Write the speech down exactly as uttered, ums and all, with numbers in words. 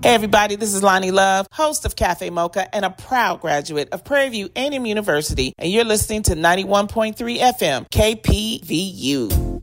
Hey everybody, this is Lonnie Love, host of Cafe Mocha and a proud graduate of Prairie View A and M University, and you're listening to ninety-one point three F M K P V U.